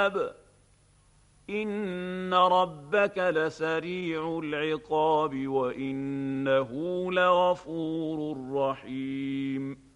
العذاب إن ربك لسريع العقاب وإنه لغفور رحيم